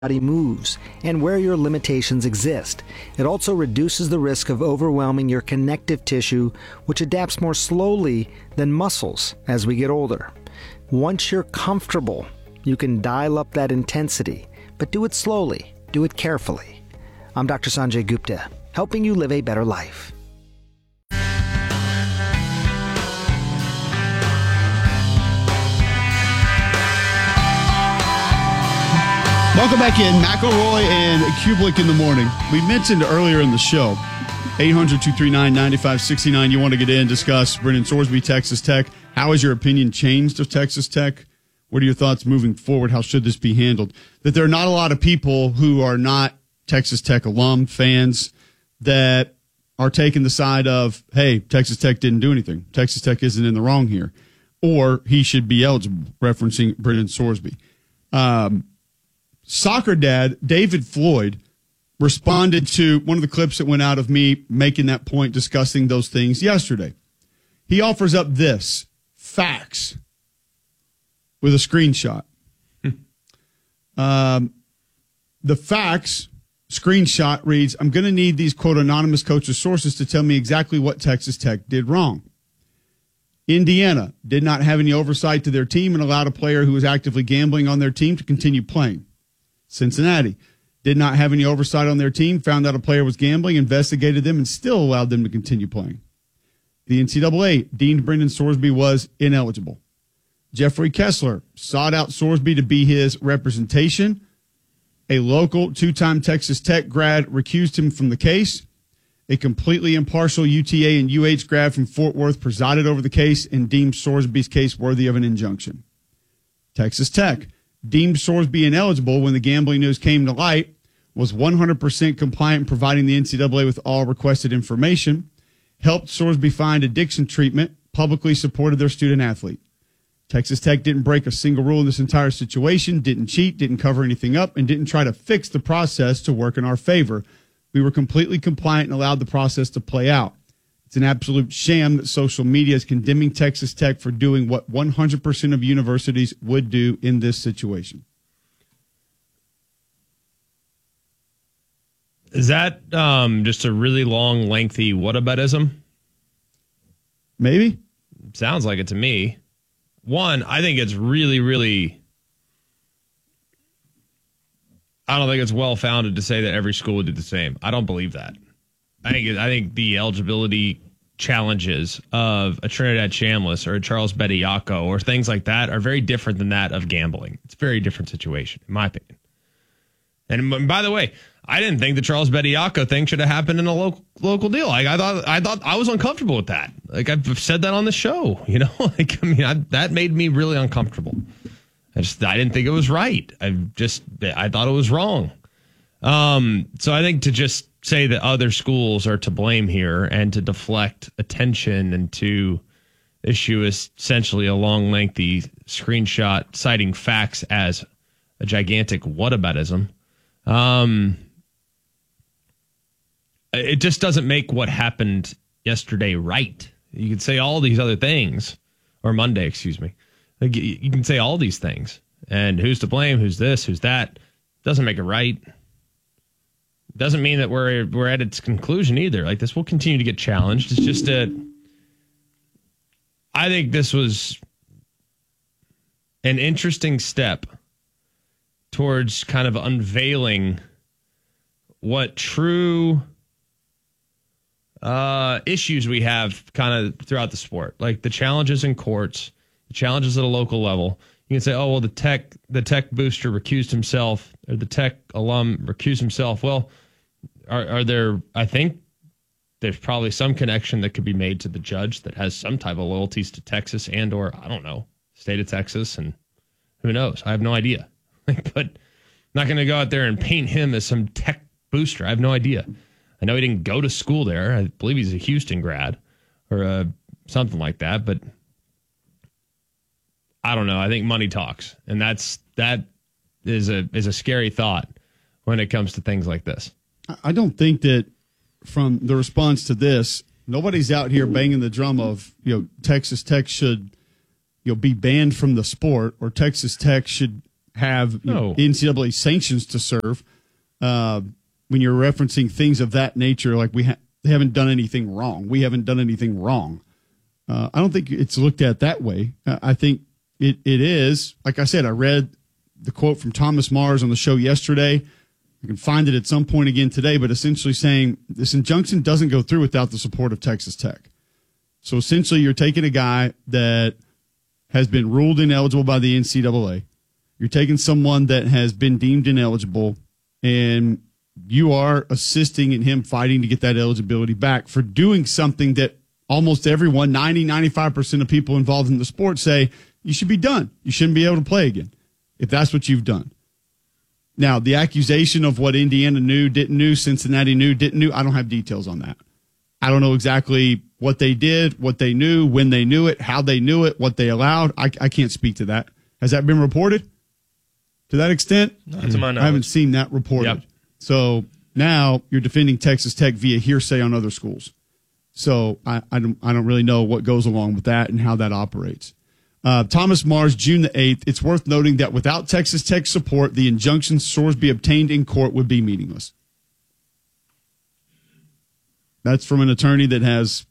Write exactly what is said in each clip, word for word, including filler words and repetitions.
body moves and where your limitations exist. It also reduces the risk of overwhelming your connective tissue, which adapts more slowly than muscles as we get older. Once you're comfortable, you can dial up that intensity, but do it slowly, do it carefully. I'm Doctor Sanjay Gupta, helping you live a better life. Welcome back in. McElroy and Kublik in the morning. We mentioned earlier in the show, eight hundred, two three nine, nine five six nine. You want to get in, discuss Brendan Sorsby, Texas Tech. How has your opinion changed of Texas Tech? What are your thoughts moving forward? How should this be handled? That there are not a lot of people who are not Texas Tech alum, fans, that are taking the side of, hey, Texas Tech didn't do anything. Texas Tech isn't in the wrong here. Or he should be eligible, referencing Brendan Sorsby. Um, Soccer dad, David Floyd, responded to one of the clips that went out of me making that point, discussing those things yesterday. He offers up this, facts, with a screenshot. um, the facts screenshot reads, I'm going to need these, quote, anonymous coaches' sources to tell me exactly what Texas Tech did wrong. Indiana did not have any oversight to their team and allowed a player who was actively gambling on their team to continue playing. Cincinnati did not have any oversight on their team, found out a player was gambling, investigated them, and still allowed them to continue playing. The N C double A deemed Brendan Sorsby was ineligible. Jeffrey Kessler sought out Sorsby to be his representation. A local two-time Texas Tech grad recused him from the case. A completely impartial U T A and U H grad from Fort Worth presided over the case and deemed Sorsby's case worthy of an injunction. Texas Tech deemed Sorsby ineligible when the gambling news came to light, was one hundred percent compliant in providing the N C double A with all requested information, helped Sorsby find addiction treatment, publicly supported their student athlete. Texas Tech didn't break a single rule in this entire situation, didn't cheat, didn't cover anything up, and didn't try to fix the process to work in our favor. We were completely compliant and allowed the process to play out. It's an absolute sham that social media is condemning Texas Tech for doing what one hundred percent of universities would do in this situation. Is that um, just a really long, lengthy whataboutism? Maybe. Sounds like it to me. One, I think it's really, really... I don't think it's well-founded to say that every school would do the same. I don't believe that. I think I think the eligibility challenges of a Trinidad Chambliss or a Charles Bediako or things like that are very different than that of gambling. It's a very different situation, in my opinion. And by the way, I didn't think the Charles Bediako thing should have happened in a local local deal. Like I thought, I thought I was uncomfortable with that. Like I've said that on the show. You know, like I mean, I, that made me really uncomfortable. I just I didn't think it was right. I just I thought it was wrong. Um, so I think to just say that other schools are to blame here and to deflect attention and to issue essentially a long, lengthy screenshot citing facts as a gigantic whataboutism, um, it just doesn't make what happened yesterday right. You could say all these other things, or Monday, excuse me. Like, you can say all these things, and who's to blame, who's this, who's that, doesn't make it right. Doesn't mean that we're we're at its conclusion either. Like, this will continue to get challenged. It's just a... I think this was an interesting step towards kind of unveiling what true uh, issues we have kind of throughout the sport. Like the challenges in courts, the challenges at a local level. You can say, oh, well, the tech the tech booster recused himself, or the tech alum recused himself. Well, are, are there, I think there's probably some connection that could be made to the judge that has some type of loyalties to Texas and or, I don't know, state of Texas, and who knows? I have no idea. But I'm not going to go out there and paint him as some tech booster. I have no idea. I know he didn't go to school there. I believe he's a Houston grad or uh, something like that, but I don't know. I think money talks, and that's that is a is a scary thought when it comes to things like this. I don't think that from the response to this, nobody's out here banging the drum of, you know, Texas Tech should, you know, be banned from the sport, or Texas Tech should have you No. know, N C double A sanctions to serve. Uh, when you're referencing things of that nature, like we ha- they haven't done anything wrong. We haven't done anything wrong. Uh, I don't think it's looked at that way. Uh, I think it, it is. Like I said, I read the quote from Thomas Mars on the show yesterday. You can find it at some point again today, but essentially saying this injunction doesn't go through without the support of Texas Tech. So essentially you're taking a guy that has been ruled ineligible by the N C double A. You're taking someone that has been deemed ineligible, and you are assisting in him fighting to get that eligibility back for doing something that almost everyone, ninety, ninety-five percent of people involved in the sport say you should be done. You shouldn't be able to play again if that's what you've done. Now, the accusation of what Indiana knew, didn't knew, Cincinnati knew, didn't knew, I don't have details on that. I don't know exactly what they did, what they knew, when they knew it, how they knew it, what they allowed. I, I can't speak to that. Has that been reported to that extent? Not to my knowledge. I haven't seen that reported. Yep. So now you're defending Texas Tech via hearsay on other schools. So I, I, don't, I don't really know what goes along with that and how that operates. Uh, Thomas Mars, June the eighth. It's worth noting that without Texas Tech support, the injunction Sorsby obtained in court would be meaningless. That's from an attorney that has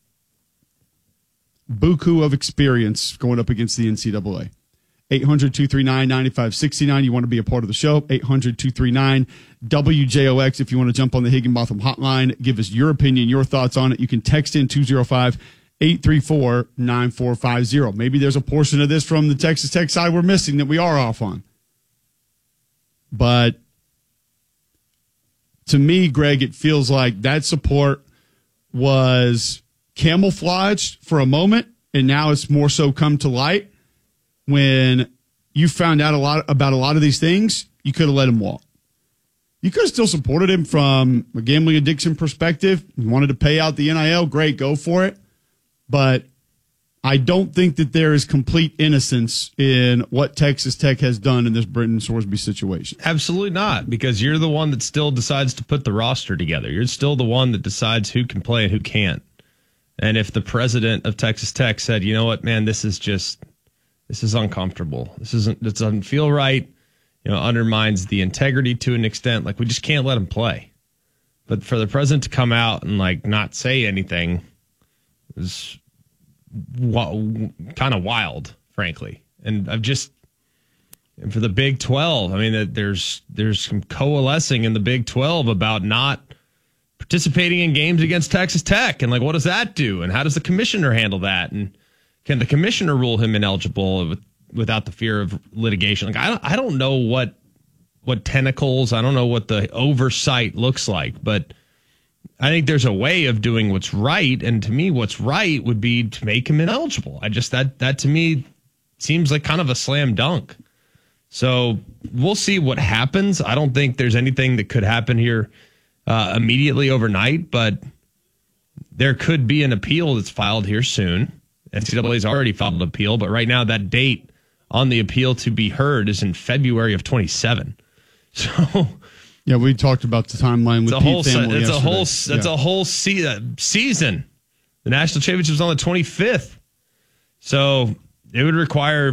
buku of experience going up against the N C double A. eight hundred, two three nine, nine five six nine. You want to be a part of the show? eight hundred, two three nine, W J O X. If you want to jump on the Higginbotham hotline, give us your opinion, your thoughts on it. You can text in two oh five, eight three four, nine four five zero. Maybe there's a portion of this from the Texas Tech side we're missing that we are off on. But to me, Greg, it feels like that support was camouflaged for a moment, and now it's more so come to light. When you found out a lot about a lot of these things, you could have let him walk. You could have still supported him from a gambling addiction perspective. You wanted to pay out the N I L, great, go for it. But I don't think that there is complete innocence in what Texas Tech has done in this Brendan Sorsby situation. Absolutely not, because you're the one that still decides to put the roster together. You're still the one that decides who can play and who can't. And if the president of Texas Tech said, you know what, man, this is just, this is uncomfortable. This isn't, this doesn't feel right. You know, undermines the integrity to an extent. Like, we just can't let him play. But for the president to come out and, like, not say anything is w- kind of wild, frankly. And I've just, and for the Big twelve, I mean, there's there's some coalescing in the Big twelve about not participating in games against Texas Tech. And, like, what does that do? And how does the commissioner handle that? And can the commissioner rule him ineligible with, without the fear of litigation? Like, I don't, I don't know what what tentacles, I don't know what the oversight looks like, but I think there's a way of doing what's right. And to me, what's right would be to make him ineligible. I just, that, that to me seems like kind of a slam dunk. So we'll see what happens. I don't think there's anything that could happen here uh, immediately overnight, but there could be an appeal that's filed here soon. N C double A's already filed an appeal, but right now that date on the appeal to be heard is in February of twenty-seven. So yeah, we talked about the timeline with it's a whole, Pete Thamel it's yesterday. a whole, it's yeah. a whole se- uh, season. The national championship is on the twenty-fifth. So it would require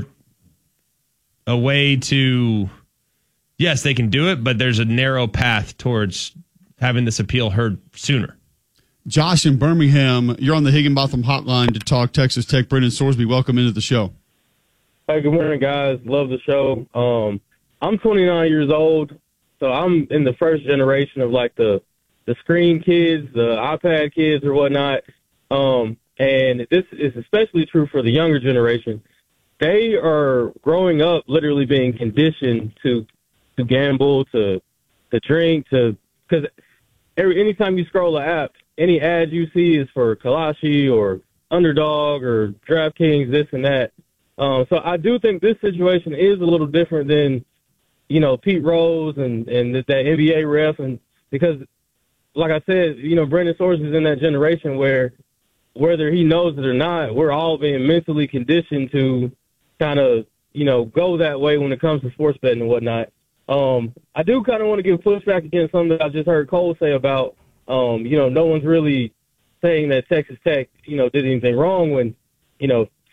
a way to, yes, they can do it, but there's a narrow path towards having this appeal heard sooner. Josh in Birmingham, you're on the Higginbotham hotline to talk Texas Tech. Brendan Sorsby, welcome into the show. Hey, good morning, guys. Love the show. Um, I'm twenty-nine years old, so I'm in the first generation of, like, the the screen kids, the iPad kids or whatnot. Um, and this is especially true for the younger generation. They are growing up literally being conditioned to to gamble, to to drink, to because every anytime you scroll an app, any ad you see is for Kalashi or Underdog or DraftKings, this and that. Um, so I do think this situation is a little different than, you know, Pete Rose and, and that N B A ref. And because, like I said, you know, Brendan Sorsby is in that generation where whether he knows it or not, we're all being mentally conditioned to kind of, you know, go that way when it comes to sports betting and whatnot. Um, I do kind of want to give pushback against something that I just heard Cole say about, um, you know, no one's really saying that Texas Tech, you know, did anything wrong when, you know,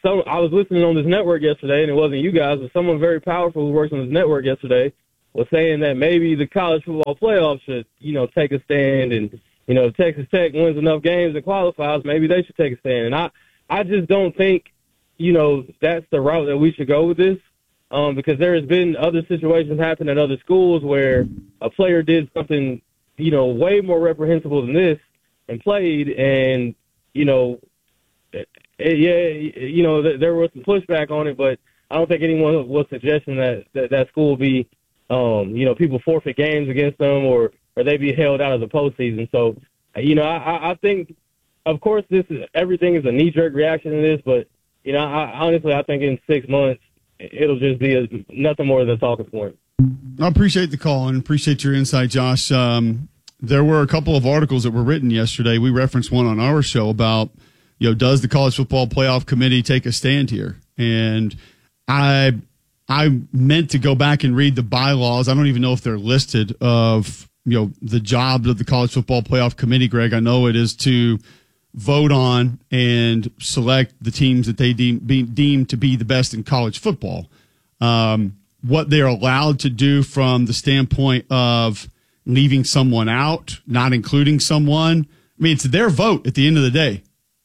some I was listening on this network yesterday, and it wasn't you guys, but someone very powerful who works on this network yesterday was saying that maybe the college football playoff should, you know, take a stand, and, you know, if Texas Tech wins enough games and qualifies, maybe they should take a stand. And I, I just don't think, you know, that's the route that we should go with this, um, because there has been other situations happen at other schools where a player did something, you know, way more reprehensible than this and played, and, you know, it, it, yeah, you know, th- there was some pushback on it, but I don't think anyone was suggesting that that, that school be, um, you know, people forfeit games against them, or, or they be held out of the postseason. So, you know, I, I think, of course, this is everything is a knee-jerk reaction to this, but, you know, I, honestly, I think in six months it'll just be a, nothing more than a talking point. I appreciate the call and appreciate your insight, Josh. Um, there were a couple of articles that were written yesterday. We referenced one on our show about, you know, does the College Football Playoff Committee take a stand here? And I I meant to go back and read the bylaws. I don't even know if they're listed of, you know, the job of the College Football Playoff Committee, Greg. I know it is to vote on and select the teams that they deem, be, deem to be the best in college football. Um, what they're allowed to do from the standpoint of leaving someone out, not including someone, I mean, it's their vote at the end of the day.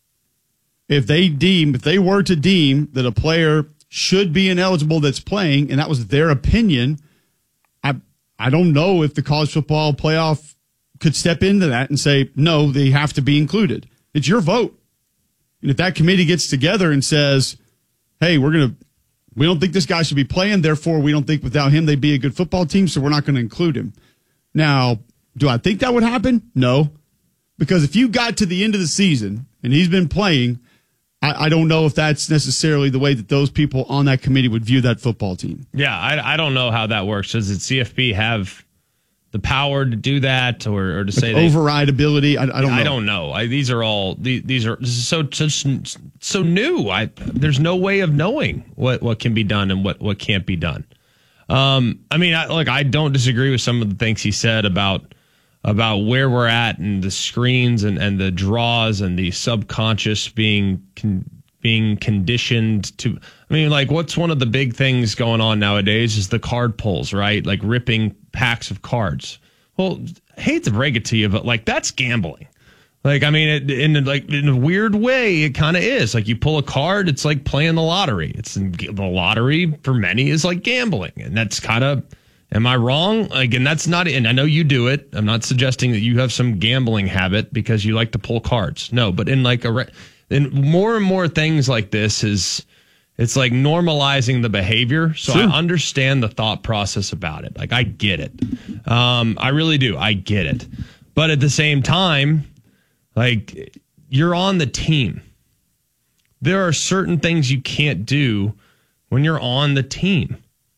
If they deem, if they were to deem that a player should be ineligible that's playing, and that was their opinion, I I don't know if the college football playoff could step into that and say, no, they have to be included. It's your vote. And if that committee gets together and says, hey, we're going to, we don't think this guy should be playing, therefore we don't think without him they'd be a good football team, so we're not going to include him. Now, do I think that would happen? No. Because if you got to the end of the season and he's been playing, I, I don't know if that's necessarily the way that those people on that committee would view that football team. Yeah, I, I don't know how that works. Does the C F P have the power to do that, or, or to say they, override ability? I, I don't know. I don't know. I, these are all these, these are this is so so so new. I there's no way of knowing what, what can be done and what, what can't be done. Um, I mean, I, look, I don't disagree with some of the things he said about about where we're at and the screens and, and the draws and the subconscious being con, being conditioned to. I mean, like, what's one of the big things going on nowadays is the card pulls, right? Like ripping packs of cards. Well, I hate to break it to you, but like that's gambling. Like, I mean, it, in like in a weird way, it kind of is. Like, you pull a card, it's like playing the lottery. It's the lottery for many is like gambling, and that's kind of. Am I wrong? Like, and that's not. And I know you do it. I'm not suggesting that you have some gambling habit because you like to pull cards. No, but in like a, in more and more things like this is, it's like normalizing the behavior. So sure. I understand the thought process about it. Like, I get it. Um, I really do. I get it. But at the same time, like, you're on the team. There are certain things you can't do when you're on the team.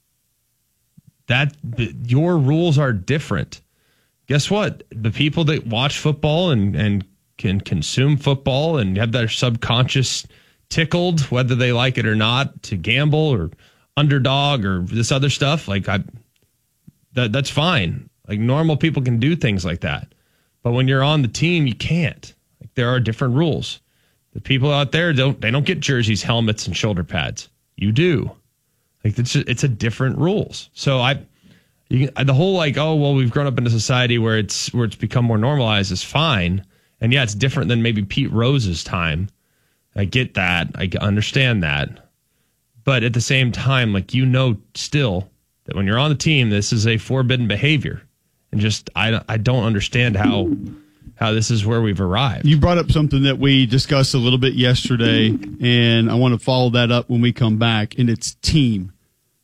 That your rules are different. Guess what? The people that watch football and, and can consume football and have their subconscious tickled, whether they like it or not, to gamble or underdog or this other stuff, like I, that that's fine. Like, normal people can do things like that. But when you're on the team, you can't. Like, there are different rules. The people out there don't they don't get jerseys, helmets, and shoulder pads. You do. Like, it's just, it's a different rules. So I, you can, the whole like, oh well, we've grown up in a society where it's where it's become more normalized is fine. And yeah, it's different than maybe Pete Rose's time. I get that. I understand that. But at the same time, like, you know, still that when you're on the team, this is a forbidden behavior. And just I I don't understand how how this is where we've arrived. You brought up something that we discussed a little bit yesterday, and I want to follow that up when we come back, and it's team.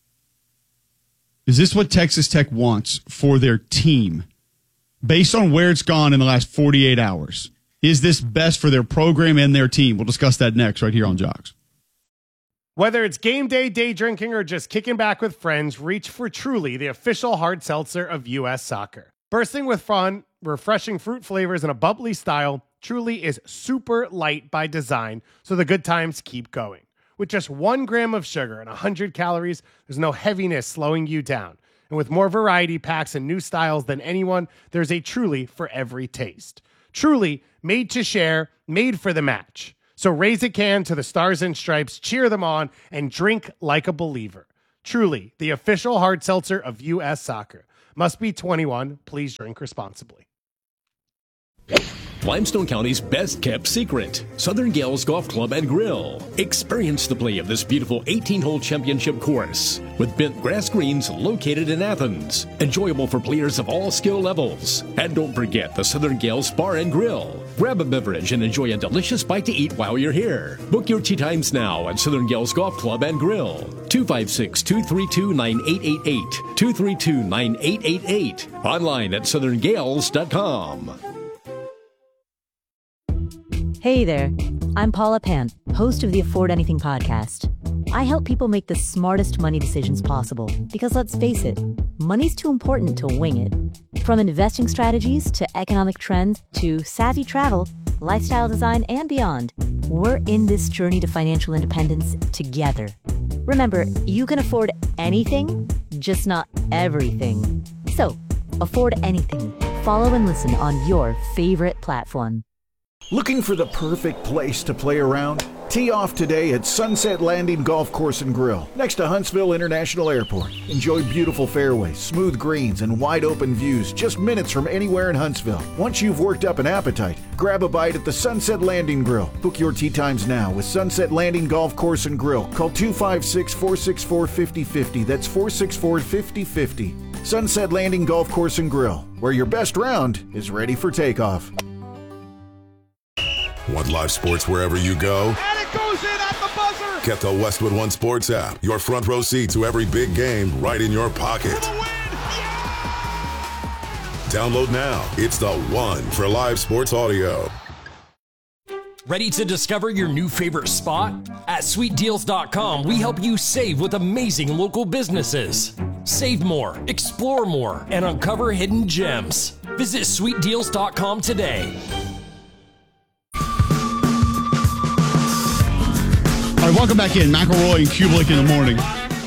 Is this what Texas Tech wants for their team? Based on where it's gone in the last forty-eight hours, is this best for their program and their team? We'll discuss that next right here on Jocks. Whether it's game day, day drinking, or just kicking back with friends, reach for Truly, the official hard seltzer of U S Soccer. Bursting with fun, refreshing fruit flavors, and a bubbly style, Truly is super light by design, so the good times keep going. With just one gram of sugar and one hundred calories, there's no heaviness slowing you down. And with more variety packs and new styles than anyone, there's a Truly for every taste. Truly, made to share, made for the match. So raise a can to the Stars and Stripes, cheer them on, and drink like a believer. Truly, the official hard seltzer of U S Soccer. Must be twenty-one. Please drink responsibly. Limestone County's best-kept secret, Southern Gales Golf Club and Grill. Experience the play of this beautiful eighteen-hole championship course with bent grass greens located in Athens. Enjoyable for players of all skill levels. And don't forget the Southern Gales Bar and Grill. Grab a beverage and enjoy a delicious bite to eat while you're here. Book your tee times now at Southern Gales Golf Club and Grill. two five six, two three two, nine eight eight eight. two three two, nine eight eight eight. Online at southern gales dot com. Hey there, I'm Paula Pant, host of the Afford Anything podcast. I help people make the smartest money decisions possible because, let's face it, money's too important to wing it. From investing strategies to economic trends to savvy travel, lifestyle design, and beyond, we're in this journey to financial independence together. Remember, you can afford anything, just not everything. So, afford anything. Follow and listen on your favorite platform. Looking for the perfect place to play around? Tee off today at Sunset Landing Golf Course and Grill, next to Huntsville International Airport. Enjoy beautiful fairways, smooth greens, and wide open views just minutes from anywhere in Huntsville. Once you've worked up an appetite, grab a bite at the Sunset Landing Grill. Book your tee times now with Sunset Landing Golf Course and Grill. Call two five six, four six four, five oh five oh. That's four six four, five oh five oh. Sunset Landing Golf Course and Grill, where your best round is ready for takeoff. Want live sports wherever you go? And it goes in at the buzzer! Get the Westwood One Sports app. Your front row seat to every big game right in your pocket. For the win! Yeah! Download now. It's the one for live sports audio. Ready to discover your new favorite spot? At sweet deals dot com, we help you save with amazing local businesses. Save more, explore more, and uncover hidden gems. Visit sweet deals dot com today. All right, welcome back in. McElroy and Kublik in the morning.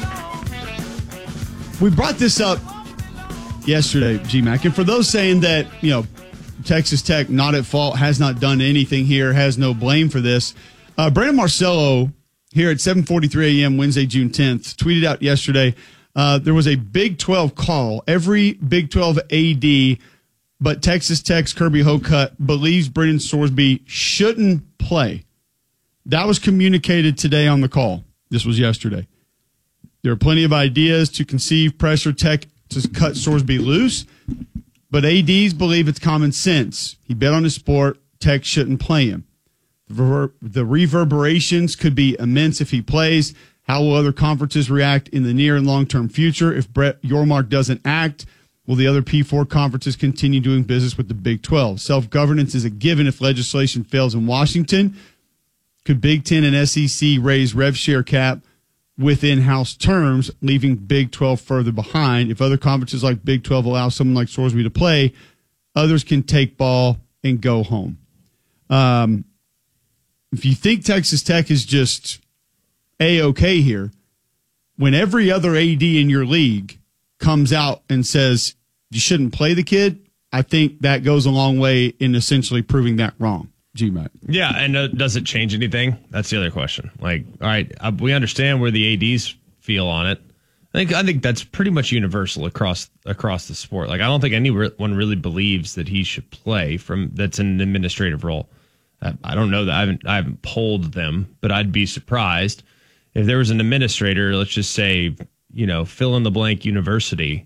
We brought this up yesterday, G-Mac, and for those saying that, you know, Texas Tech not at fault, has not done anything here, has no blame for this, uh, Brandon Marcello here at seven forty-three a.m. Wednesday, June tenth, tweeted out yesterday, uh, there was a Big twelve call. Every Big twelve A D, but Texas Tech's Kirby Hocutt believes Brendan Sorsby shouldn't play. That was communicated today on the call. This was yesterday. There are plenty of ideas to conceive pressure Tech to cut Sorsby loose, but A Ds believe it's common sense. He bet on his sport. Tech shouldn't play him. The, rever- the reverberations could be immense if he plays. How will other conferences react in the near and long-term future? If Brett Yormark doesn't act, will the other P four conferences continue doing business with the Big twelve? Self-governance is a given if legislation fails in Washington. Could Big Ten and S E C raise rev share cap within house terms, leaving Big twelve further behind? If other conferences like Big twelve allow someone like Sorsby to play, others can take ball and go home. Um, if you think Texas Tech is just A-okay here, when every other A D in your league comes out and says you shouldn't play the kid, I think that goes a long way in essentially proving that wrong. G-Mac. Yeah, and uh, does it change anything? That's the other question. Like, all right, uh, we understand where the A Ds feel on it. I think I think that's pretty much universal across across the sport. Like, I don't think anyone really believes that he should play from that's in an administrative role. Uh, I don't know that I haven't I haven't polled them, but I'd be surprised if there was an administrator. Let's just say, you know, fill in the blank university.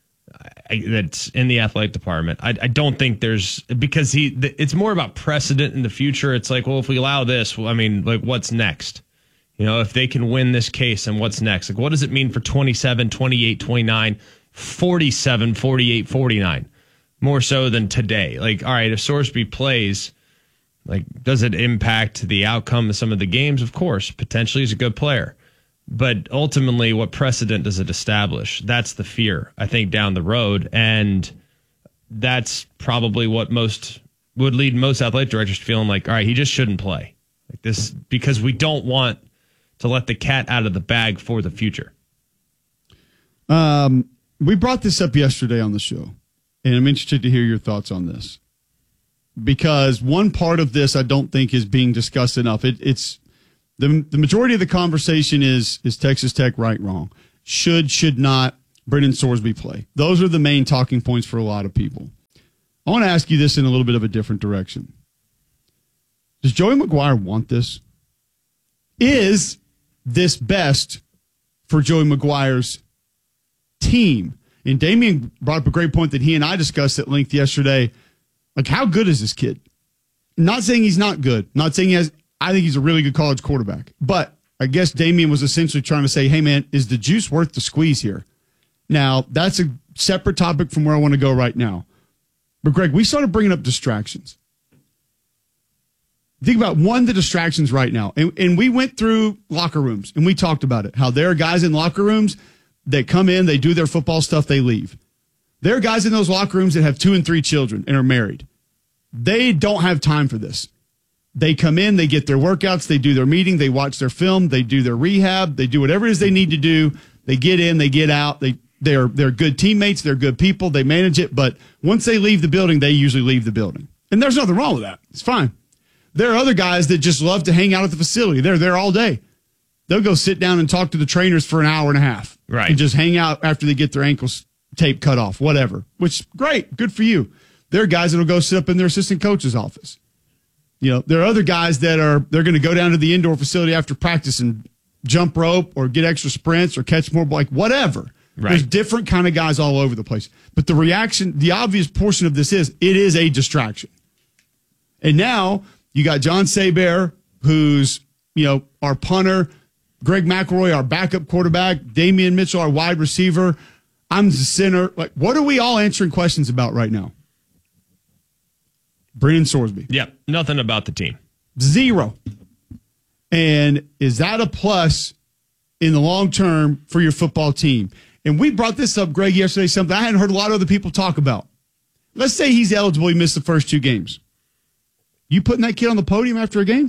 I, that's in the athletic department. I, I don't think there's because he. It's more about precedent in the future. It's like, well, if we allow this, well, I mean, like, what's next? You know, if they can win this case, and what's next? Like, what does it mean for twenty-seven, twenty-eight, twenty-nine, forty-seven, forty-eight, forty-nine? More so than today. Like, all right, if Sorsby plays, like, does it impact the outcome of some of the games? Of course, potentially he's a good player. But ultimately, what precedent does it establish? That's the fear, I think, down the road. And that's probably what most would lead most athletic directors to feeling like, all right, he just shouldn't play. Like this, because we don't want to let the cat out of the bag for the future. Um, we brought this up yesterday on the show, and I'm interested to hear your thoughts on this. because one part of this I don't think is being discussed enough. It, it's the the majority of the conversation is is Texas Tech right, wrong, should, should not Brennan Sorsby play. Those are the main talking points for a lot of people. I want to ask you this in a little bit of a different direction. Does Joey McGuire want this? Is this best for Joey McGuire's team? And Damian brought up a great point that he and I discussed at length yesterday. Like, how good is this kid? Not saying he's not good. Not saying he has. I think he's a really good college quarterback. But I guess Damian was essentially trying to say, hey, man, is the juice worth the squeeze here? Now, that's a separate topic from where I want to go right now. But, Greg, we started bringing up distractions. Think about, one, the distractions right now. And, and we went through locker rooms, and we talked about it, how there are guys in locker rooms that come in, they do their football stuff, they leave. There are guys in those locker rooms that have two and three children and are married. They don't have time for this. They come in, they get their workouts, they do their meeting, they watch their film, they do their rehab, they do whatever it is they need to do. They get in, they get out, they, they're, they're good teammates, they're good people, they manage it. But once they leave the building, they usually leave the building. And there's nothing wrong with that. It's fine. There are other guys that just love to hang out at the facility. They're there all day. They'll go sit down and talk to the trainers for an hour and a half. Right. And just hang out after they get their ankles tape cut off, whatever, which, great, good for you. There are guys that will go sit up in their assistant coach's office. You know, there are other guys that are, they're going to go down to the indoor facility after practice and jump rope or get extra sprints or catch more, like whatever. Right. There's different kind of guys all over the place. But the reaction, the obvious portion of this is, it is a distraction. And now you got John Seabear, who's, you know, our punter, Greg McElroy, our backup quarterback, Damian Mitchell, our wide receiver. I'm the center. Like, what are we all answering questions about right now? Brennan Sorsby. Yep. Nothing about the team. Zero. And is that a plus in the long term for your football team? And we brought this up, Greg, yesterday, something I hadn't heard a lot of other people talk about. Let's say he's eligible, he missed the first two games. You putting that kid on the podium after a game?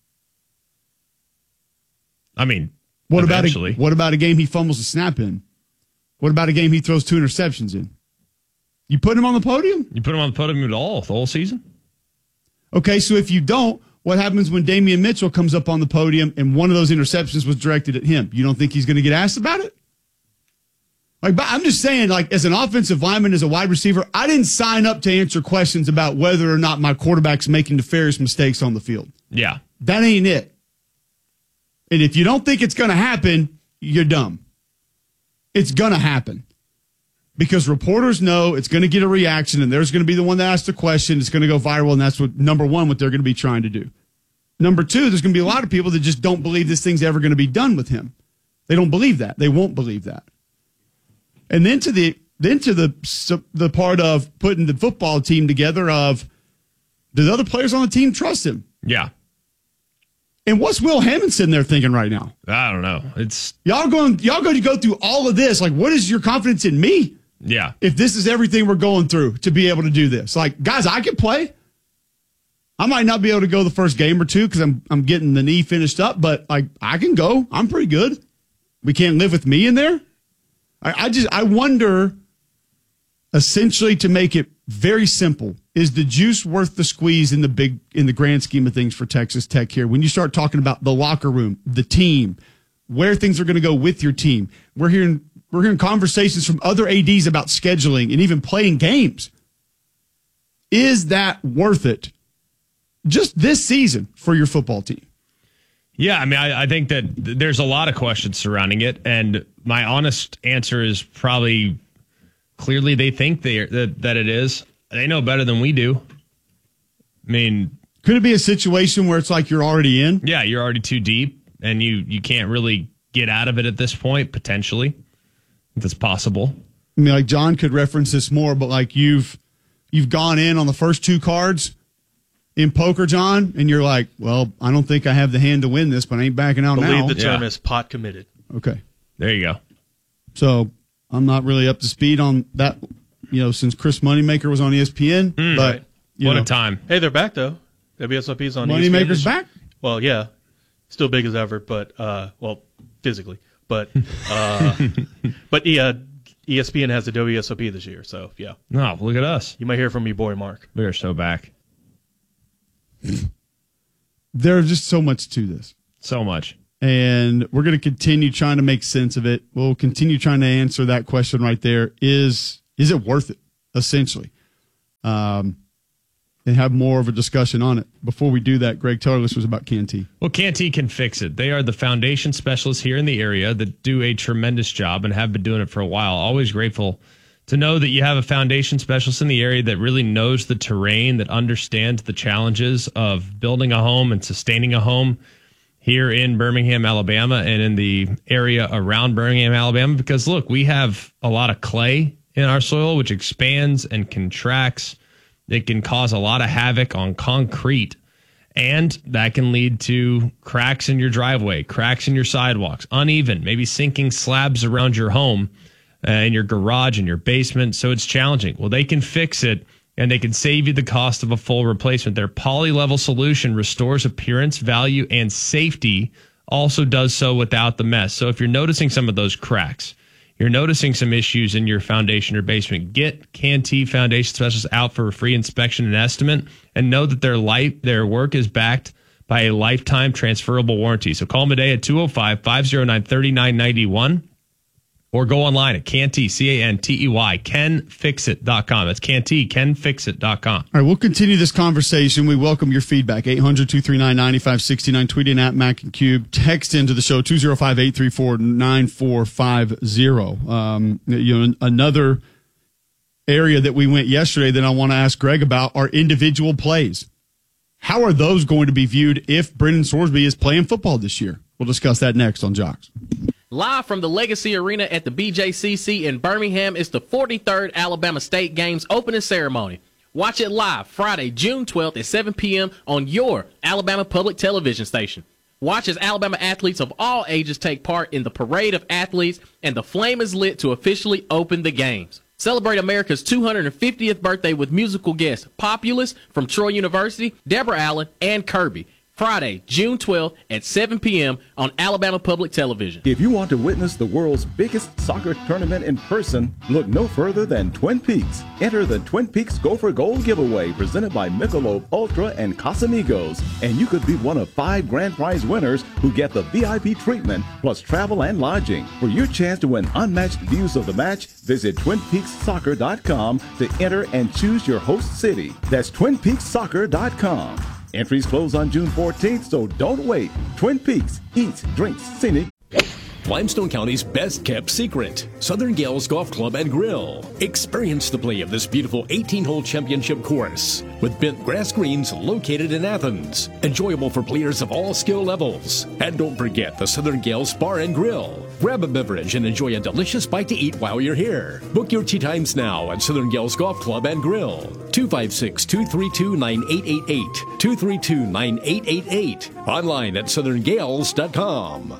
I mean, what eventually. about a, what about a game he fumbles a snap in? What about a game he throws two interceptions in? You put him on the podium? You put him on the podium at all, the whole season? Okay, so if you don't, what happens when Damian Mitchell comes up on the podium and one of those interceptions was directed at him? You don't think he's going to get asked about it? Like, I'm just saying, like, as an offensive lineman, as a wide receiver, I didn't sign up to answer questions about whether or not my quarterback's making nefarious mistakes on the field. Yeah. That ain't it. And if you don't think it's going to happen, you're dumb. It's going to happen. Because reporters know it's going to get a reaction, and there's going to be the one that asks the question. It's going to go viral, and that's what, number one, what they're going to be trying to do. Number two, there's going to be a lot of people that just don't believe this thing's ever going to be done with him. They don't believe that. They won't believe that. And then to the then to the the part of putting the football team together of, do the other players on the team trust him? Yeah. And what's Will Hammond sitting there thinking right now? I don't know. It's y'all going y'all going to go through all of this. Like, what is your confidence in me? Yeah. If this is everything we're going through to be able to do this, like, guys, I can play. I might not be able to go the first game or two because I'm I'm getting the knee finished up, but like, I can go. I'm pretty good. We can't live with me in there. I, I just I wonder. Essentially, to make it very simple, is the juice worth the squeeze in the big in the grand scheme of things for Texas Tech here? When you start talking about the locker room, the team, where things are going to go with your team, we're hearing we're hearing conversations from other A Ds about scheduling and even playing games. Is that worth it? Just this season for your football team? Yeah, I mean, I, I think that there's a lot of questions surrounding it, and my honest answer is probably. Clearly, they think they are, that, that it is. They know better than we do. I mean, could it be a situation where it's like you're already in? Yeah, you're already too deep, and you, you can't really get out of it at this point, potentially. If it's possible. I mean, like, John could reference this more, but like you've you've gone in on the first two cards in poker, John, and you're like, well, I don't think I have the hand to win this, but I ain't backing out I now. believe the term Yeah. is pot committed. Okay. There you go. So I'm not really up to speed on that, you know, since Chris Moneymaker was on E S P N. Mm, but right. you What know, a time. Hey, they're back, though. W S O P's on E S P N. Moneymaker's back? Well, yeah. Still big as ever, but, uh, well, physically. But, uh, but yeah, E S P N has the W S O P this year, so, yeah. No, look at us. You might hear from your boy, Mark. We are so back. There's just so much to this. So much. And we're going to continue trying to make sense of it. We'll continue trying to answer that question right there. Is is it worth it, essentially? Um, and have more of a discussion on it. Before we do that, Greg, tell our listeners about Canty. Well, Canty can fix it. They are the foundation specialists here in the area that do a tremendous job and have been doing it for a while. Always grateful to know that you have a foundation specialist in the area that really knows the terrain, that understands the challenges of building a home and sustaining a home here in Birmingham, Alabama, and in the area around Birmingham, Alabama. Because, look, we have a lot of clay in our soil, which expands and contracts. It can cause a lot of havoc on concrete, and that can lead to cracks in your driveway, cracks in your sidewalks, uneven, maybe sinking slabs around your home, uh, in your garage, in your basement. So it's challenging. Well, they can fix it, and they can save you the cost of a full replacement. Their poly-level solution restores appearance, value, and safety, also does so without the mess. So if you're noticing some of those cracks, you're noticing some issues in your foundation or basement, get Canty Foundation Specialists out for a free inspection and estimate, and know that their life, their work is backed by a lifetime transferable warranty. So call them today at two oh five, five oh nine, three nine nine one or go online at Canty, C A N T E Y, ken fix it dot com. That's Canty, ken fix it dot com. All right, we'll continue this conversation. We welcome your feedback. eight hundred, two three nine, nine five six nine. Tweet in at Mac and Cube. Text into the show, two oh five, eight three four, nine four five oh. Um, you know, another area that we went yesterday that I want to ask Greg about are individual plays. How are those going to be viewed if Brendan Sorsby is playing football this year? We'll discuss that next on Jocks. Live from the Legacy Arena at the B J C C in Birmingham is the forty-third Alabama State Games opening ceremony. Watch it live Friday, June twelfth at seven p.m. on your Alabama Public Television station. Watch as Alabama athletes of all ages take part in the parade of athletes, and the flame is lit to officially open the games. Celebrate America's two hundred fiftieth birthday with musical guests Populous from Troy University, Deborah Allen, and Kirby. Friday, June twelfth at seven p.m. on Alabama Public Television. If you want to witness the world's biggest soccer tournament in person, look no further than Twin Peaks. Enter the Twin Peaks Gopher Gold giveaway presented by Michelob Ultra and Casamigos, and you could be one of five grand prize winners who get the V I P treatment plus travel and lodging. For your chance to win unmatched views of the match, visit twin peaks soccer dot com to enter and choose your host city. That's twin peaks soccer dot com. Entries close on June fourteenth, so don't wait. Twin Peaks eats, drinks, scenic. Limestone County's best-kept secret, Southern Gales Golf Club and Grill. Experience the play of this beautiful eighteen-hole championship course with bent grass greens located in Athens. Enjoyable for players of all skill levels. And don't forget the Southern Gales Bar and Grill. Grab a beverage and enjoy a delicious bite to eat while you're here. Book your tee times now at Southern Gales Golf Club and Grill. two five six, two three two, nine eight eight eight. two three two, nine eight eight eight. Online at southern gales dot com.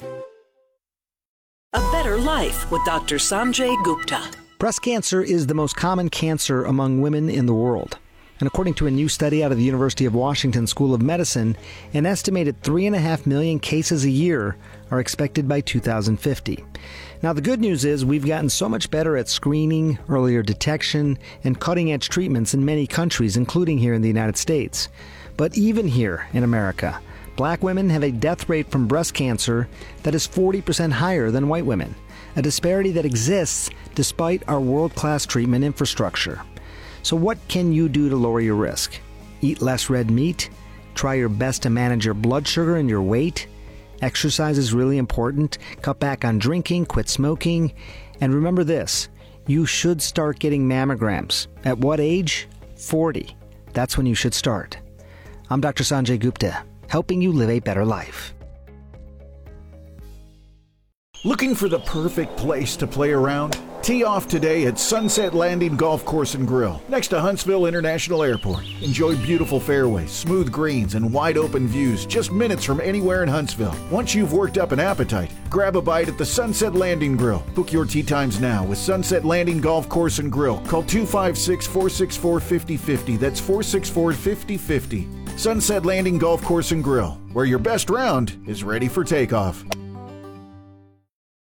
A Better Life with Doctor Sanjay Gupta. Breast cancer is the most common cancer among women in the world. And according to a new study out of the University of Washington School of Medicine, an estimated three and a half million cases a year are expected by two thousand fifty. Now, the good news is we've gotten so much better at screening, earlier detection, and cutting-edge treatments in many countries, including here in the United States. But even here in America, Black women have a death rate from breast cancer that is forty percent higher than white women, a disparity that exists despite our world-class treatment infrastructure. So what can you do to lower your risk? Eat less red meat? Try your best to manage your blood sugar and your weight? Exercise is really important. Cut back on drinking, quit smoking. And remember this, you should start getting mammograms. At what age? forty. That's when you should start. I'm Doctor Sanjay Gupta, helping you live a better life. Looking for the perfect place to play around? Tee off today at Sunset Landing Golf Course and Grill, next to Huntsville International Airport. Enjoy beautiful fairways, smooth greens, and wide open views just minutes from anywhere in Huntsville. Once you've worked up an appetite, grab a bite at the Sunset Landing Grill. Book your tee times now with Sunset Landing Golf Course and Grill. Call two five six, four six four, five oh five oh. That's four six four, five oh five oh. Sunset Landing Golf Course and Grill, where your best round is ready for takeoff.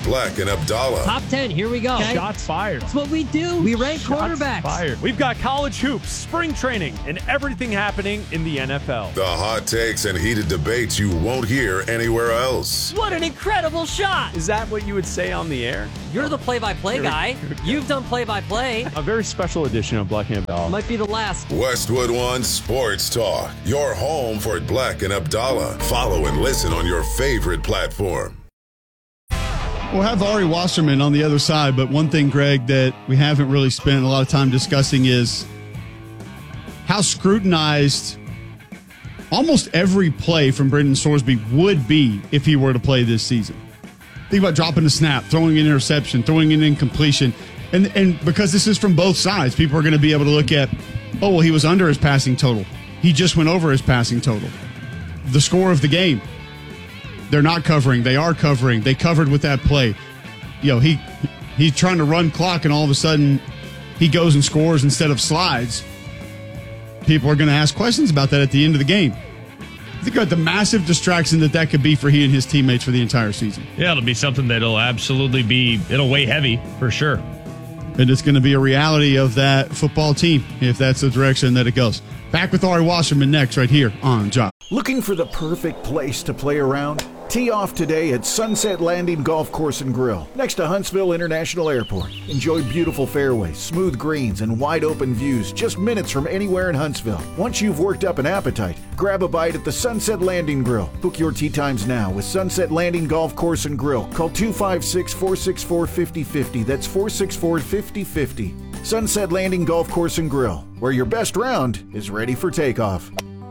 Black and Abdallah. Top ten, here we go. Okay. Shots fired. That's what we do. We rank Shots quarterbacks. Fired. We've got college hoops, spring training, and everything happening in the N F L. The hot takes and heated debates you won't hear anywhere else. What an incredible shot. Is that what you would say on the air? You're the play-by-play guy. You've done play-by-play. A very special edition of Black and Abdallah. Might be the last. Westwood One Sports Talk. Your home for Black and Abdallah. Follow and listen on your favorite platform. We'll have Ari Wasserman on the other side, but one thing, Greg, that we haven't really spent a lot of time discussing is how scrutinized almost every play from Brendan Sorsby would be if he were to play this season. Think about dropping a snap, throwing an interception, throwing an incompletion. And, and because this is from both sides, people are going to be able to look at, oh, well, he was under his passing total. He just went over his passing total. The score of the game. They're not covering. They are covering. They covered with that play. You know, he he's trying to run clock, and all of a sudden he goes and scores instead of slides. People are going to ask questions about that at the end of the game. Think about the massive distraction that that could be for he and his teammates for the entire season. Yeah, it'll be something that'll absolutely be, it'll weigh heavy for sure. And it's going to be a reality of that football team if that's the direction that it goes. Back with Ari Wasserman next right here on Job. Looking for the perfect place to play around? Tee off today at Sunset Landing Golf Course and Grill, next to Huntsville International Airport. Enjoy beautiful fairways, smooth greens, and wide-open views just minutes from anywhere in Huntsville. Once you've worked up an appetite, grab a bite at the Sunset Landing Grill. Book your tee times now with Sunset Landing Golf Course and Grill. Call two five six, four six four, five oh five oh. That's four six four, five oh five oh. Sunset Landing Golf Course and Grill, where your best round is ready for takeoff.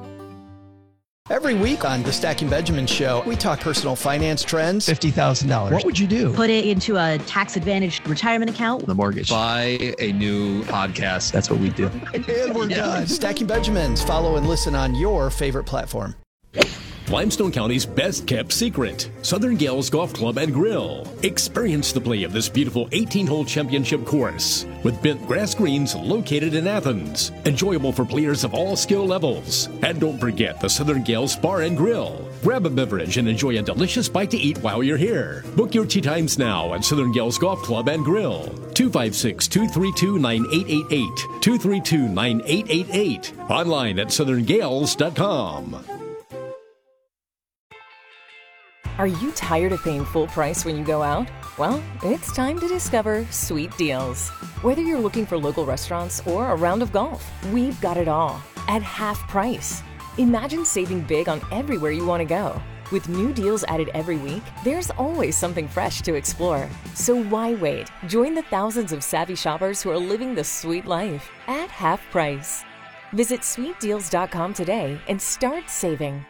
Every week on the Stacking Benjamin Show, we talk personal finance trends. fifty thousand dollars. What would you do? Put it into a tax-advantaged retirement account. The mortgage. Buy a new podcast. That's what we do. And we're done. Stacking Benjamins. Follow and listen on your favorite platform. Limestone County's best-kept secret, Southern Gales Golf Club and Grill. Experience the play of this beautiful eighteen-hole championship course with bent grass greens located in Athens. Enjoyable for players of all skill levels. And don't forget the Southern Gales Bar and Grill. Grab a beverage and enjoy a delicious bite to eat while you're here. Book your tee times now at Southern Gales Golf Club and Grill. two five six, two three two, nine eight eight eight. two three two, nine eight eight eight. Online at southern gales dot com. Are you tired of paying full price when you go out? Well, it's time to discover Sweet Deals. Whether you're looking for local restaurants or a round of golf, we've got it all at half price. Imagine saving big on everywhere you want to go. With new deals added every week, there's always something fresh to explore. So why wait? Join the thousands of savvy shoppers who are living the sweet life at half price. Visit sweet deals dot com today and start saving.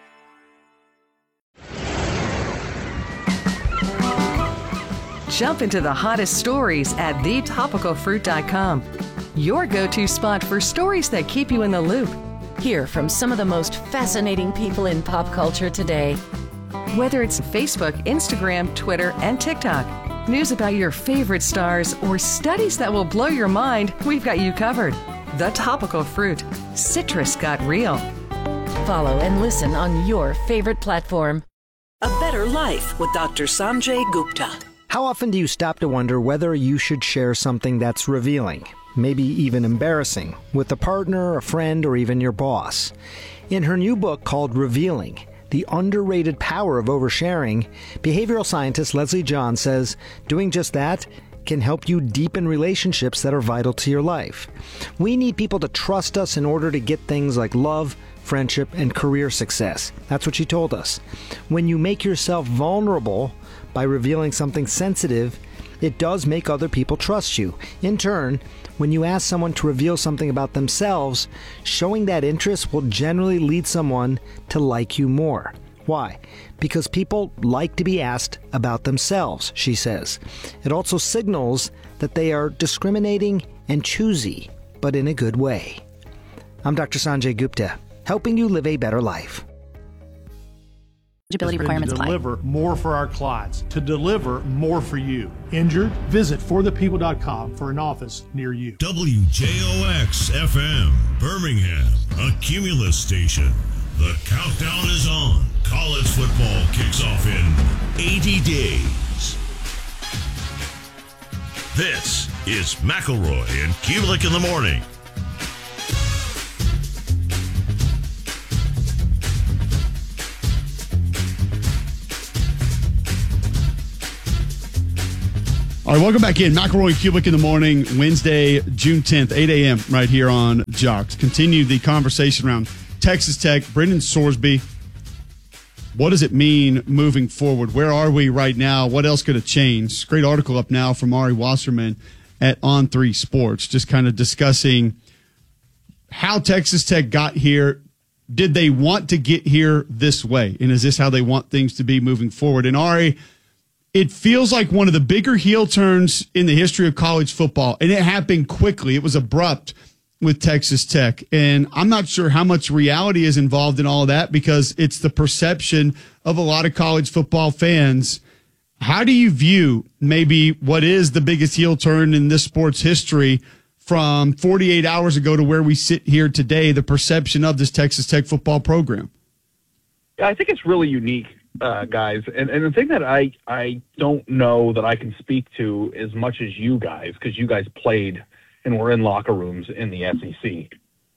Jump into the hottest stories at the topical fruit dot com. Your go-to spot for stories that keep you in the loop. Hear from some of the most fascinating people in pop culture today. Whether it's Facebook, Instagram, Twitter, and TikTok, news about your favorite stars, or studies that will blow your mind, we've got you covered. The Topical Fruit. Citrus got real. Follow and listen on your favorite platform. A Better Life with Doctor Sanjay Gupta. How often do you stop to wonder whether you should share something that's revealing, maybe even embarrassing, with a partner, a friend, or even your boss? In her new book called Revealing, The Underrated Power of Oversharing, behavioral scientist Leslie John says doing just that can help you deepen relationships that are vital to your life. We need people to trust us in order to get things like love, friendship, and career success. That's what she told us. When you make yourself vulnerable by revealing something sensitive, it does make other people trust you. In turn, when you ask someone to reveal something about themselves, showing that interest will generally lead someone to like you more. Why? Because people like to be asked about themselves, she says. It also signals that they are discriminating and choosy, but in a good way. I'm Doctor Sanjay Gupta, helping you live a better life. Eligibility requirements apply. To deliver more for our clients, to deliver more for you. Injured? Visit for the people dot com for an office near you. W J O X F M, Birmingham, a Cumulus station. The countdown is on. College football kicks off in eighty days. This is McElroy and Kulik in the morning. All right, welcome back in. McElroy and Kulik in the morning, Wednesday, June tenth, eight a.m. right here on Jocks. Continue the conversation around Texas Tech. Brendan Sorsby, what does it mean moving forward? Where are we right now? What else could have changed? Great article up now from Ari Wasserman at On three Sports, just kind of discussing how Texas Tech got here. Did they want to get here this way? And is this how they want things to be moving forward? And Ari, it feels like one of the bigger heel turns in the history of college football, and it happened quickly. It was abrupt with Texas Tech, and I'm not sure how much reality is involved in all of that because it's the perception of a lot of college football fans. How do you view maybe what is the biggest heel turn in this sport's history from forty-eight hours ago to where we sit here today, the perception of this Texas Tech football program? Yeah, I think it's really unique. Uh, guys, and, and the thing that I, I don't know that I can speak to as much as you guys, because you guys played and were in locker rooms in the S E C,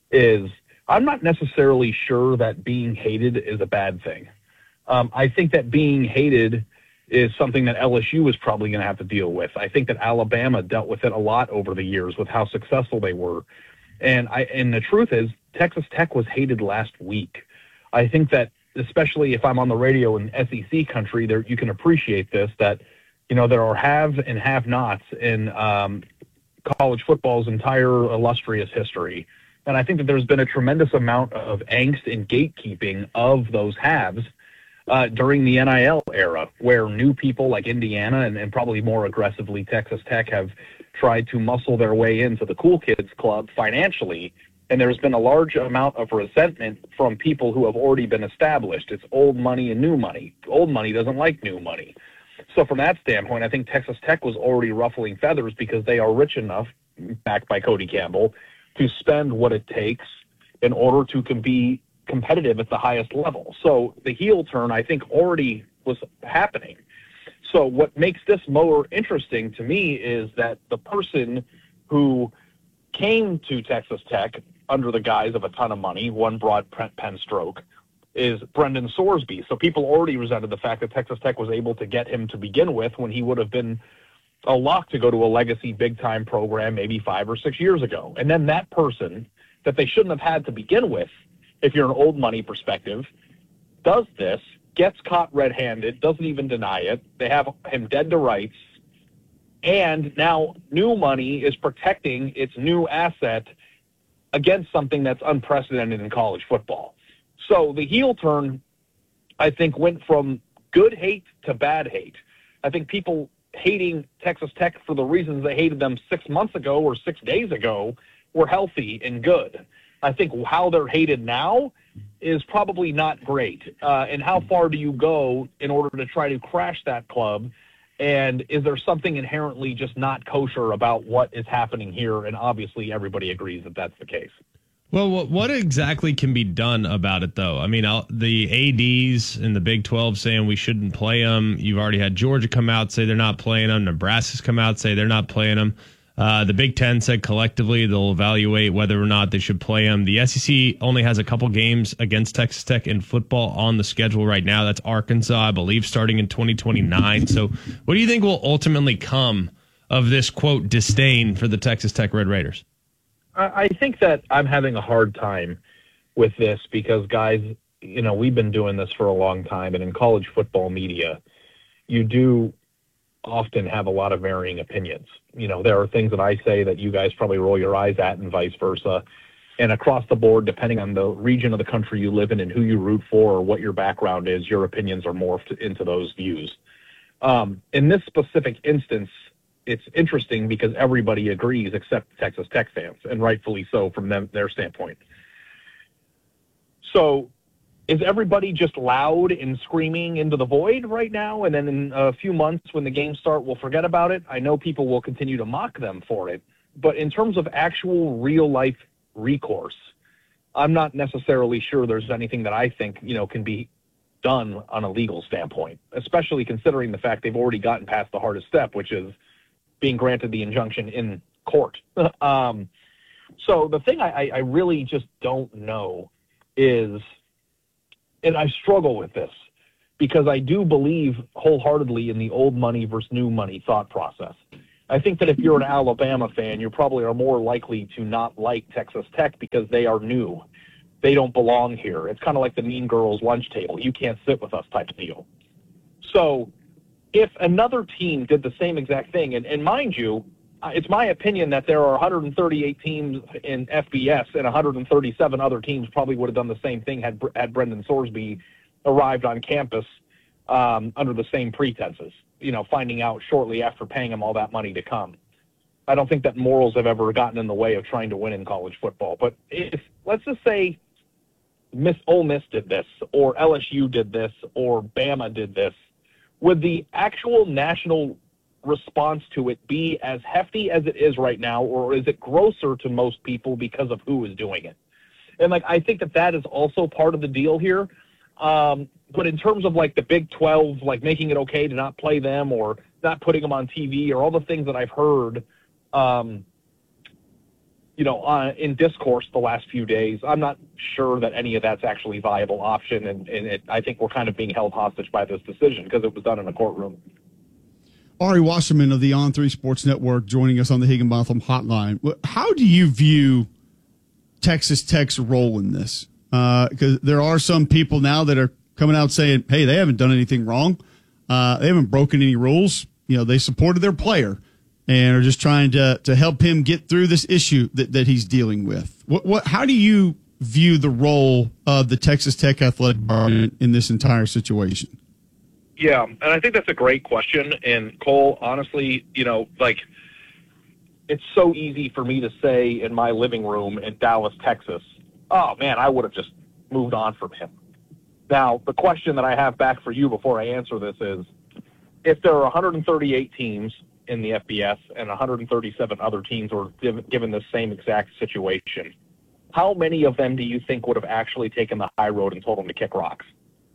is I'm not necessarily sure that being hated is a bad thing. Um, I think that being hated is something that L S U is probably going to have to deal with. I think that Alabama dealt with it a lot over the years with how successful they were. And I and the truth is, Texas Tech was hated last week. I think that especially if I'm on the radio in S E C country, there you can appreciate this, that, you know, there are have and have-nots in um, college football's entire illustrious history. And I think that there's been a tremendous amount of angst and gatekeeping of those haves uh, during the N I L era, where new people like Indiana and, and probably more aggressively Texas Tech have tried to muscle their way into the cool kids club financially. And there's been a large amount of resentment from people who have already been established. It's old money and new money. Old money doesn't like new money. So from that standpoint, I think Texas Tech was already ruffling feathers because they are rich enough, backed by Cody Campbell, to spend what it takes in order to com- be competitive at the highest level. So the heel turn, I think, already was happening. So what makes this more interesting to me is that the person who came to Texas Tech under the guise of a ton of money, one broad pen stroke, is Brendan Sorsby. So people already resented the fact that Texas Tech was able to get him to begin with when he would have been a lock to go to a legacy big-time program maybe five or six years ago. And then that person that they shouldn't have had to begin with, if you're an old money perspective, does this, gets caught red-handed, doesn't even deny it. They have him dead to rights. And now new money is protecting its new asset against something that's unprecedented in college football. So the heel turn, I think, went from good hate to bad hate. I think people hating Texas Tech for the reasons they hated them six months ago or six days ago were healthy and good. I think how they're hated now is probably not great. Uh, and how far do you go in order to try to crash that club? And is there something inherently just not kosher about what is happening here? And obviously everybody agrees that that's the case. Well, what, what exactly can be done about it, though? I mean, I'll, the A Ds in the Big twelve saying we shouldn't play them. You've already had Georgia come out, say they're not playing them. Nebraska's come out, say they're not playing them. Uh, the Big Ten said collectively they'll evaluate whether or not they should play them. The S E C only has a couple games against Texas Tech in football on the schedule right now. That's Arkansas, I believe, starting in twenty twenty-nine. So what do you think will ultimately come of this, quote, disdain for the Texas Tech Red Raiders? I think that I'm having a hard time with this because, guys, you know, we've been doing this for a long time, and in college football media, you do often have a lot of varying opinions. You know, there are things that I say that you guys probably roll your eyes at and vice versa. And across the board, depending on the region of the country you live in and who you root for or what your background is, your opinions are morphed into those views. Um, in this specific instance, it's interesting because everybody agrees except Texas Tech fans, and rightfully so from them, their standpoint. So is everybody just loud and screaming into the void right now? And then in a few months when the games start, we'll forget about it. I know people will continue to mock them for it. But in terms of actual real life recourse, I'm not necessarily sure there's anything that I think, you know, can be done on a legal standpoint, especially considering the fact they've already gotten past the hardest step, which is being granted the injunction in court. um, so the thing I, I really just don't know is, and I struggle with this, because I do believe wholeheartedly in the old money versus new money thought process. I think that if you're an Alabama fan, you probably are more likely to not like Texas Tech because they are new. They don't belong here. It's kind of like the Mean Girls lunch table. You can't sit with us type of deal. So if another team did the same exact thing, and, and mind you, it's my opinion that there are one hundred thirty-eight teams in F B S and one hundred thirty-seven other teams probably would have done the same thing had, had Brendan Sorsby arrived on campus um, under the same pretenses, you know, finding out shortly after paying him all that money to come. I don't think that morals have ever gotten in the way of trying to win in college football. But if, let's just say, Miss Ole Miss did this, or L S U did this, or Bama did this, would the actual national response to it be as hefty as it is right now, or is it grosser to most people because of who is doing it? And, like, I think that that is also part of the deal here. Um, but in terms of, like, the Big twelve, like, making it okay to not play them or not putting them on T V or all the things that I've heard, um, you know, uh, in discourse the last few days, I'm not sure that any of that's actually a viable option. And, and it, I think we're kind of being held hostage by this decision because it was done in a courtroom. Ari Wasserman of the On three Sports Network joining us on the Higginbotham Hotline. How do you view Texas Tech's role in this? Because uh, there are some people now that are coming out saying, hey, they haven't done anything wrong. Uh, they haven't broken any rules. You know, they supported their player and are just trying to to help him get through this issue that, that he's dealing with. What, what? How do you view the role of the Texas Tech athletic department in this entire situation? Yeah, and I think that's a great question. And Cole, honestly, you know, like, it's so easy for me to say in my living room in Dallas, Texas, oh, man, I would have just moved on from him. Now, the question that I have back for you before I answer this is, if there are one hundred thirty-eight teams in the F B S and one hundred thirty-seven other teams were given the same exact situation, how many of them do you think would have actually taken the high road and told them to kick rocks?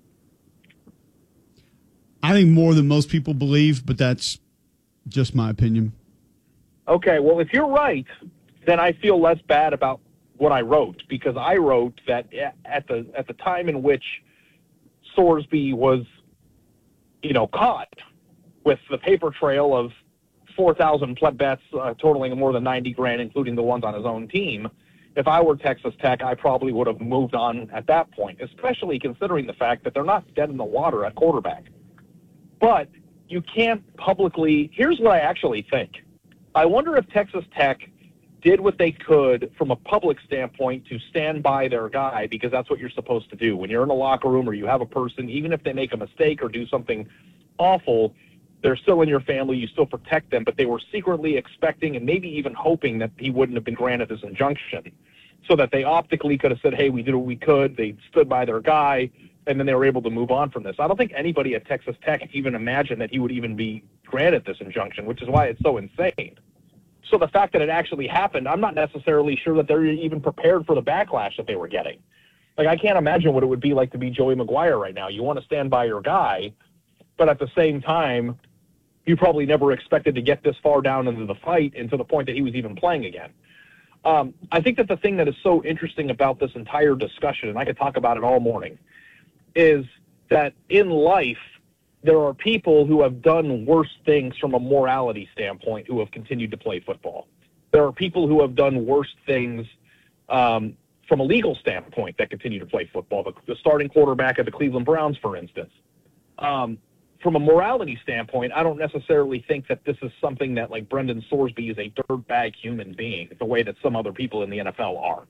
I think more than most people believe, but that's just my opinion. Okay, well, if you're right, then I feel less bad about what I wrote, because I wrote that at the at the time in which Sorsby was, you know, caught with the paper trail of four thousand pleb bets uh, totaling more than ninety grand, including the ones on his own team, if I were Texas Tech, I probably would have moved on at that point, especially considering the fact that they're not dead in the water at quarterback. But you can't publicly – here's what I actually think. I wonder if Texas Tech did what they could from a public standpoint to stand by their guy, because that's what you're supposed to do. When you're in a locker room or you have a person, even if they make a mistake or do something awful, they're still in your family. You still protect them. But they were secretly expecting and maybe even hoping that he wouldn't have been granted this injunction, so that they optically could have said, hey, we did what we could. They stood by their guy, and then they were able to move on from this. I don't think anybody at Texas Tech even imagined that he would even be granted this injunction, which is why it's so insane. So the fact that it actually happened, I'm not necessarily sure that they're even prepared for the backlash that they were getting. Like, I can't imagine what it would be like to be Joey Maguire right now. You want to stand by your guy, but at the same time, you probably never expected to get this far down into the fight and to the point that he was even playing again. Um, I think that the thing that is so interesting about this entire discussion, and I could talk about it all morning, is that in life, there are people who have done worse things from a morality standpoint who have continued to play football. There are people who have done worse things um, from a legal standpoint that continue to play football. The, the starting quarterback of the Cleveland Browns, for instance. Um, from a morality standpoint, I don't necessarily think that this is something that, like, Brendan Sorsby is a dirtbag human being, the way that some other people in the N F L are.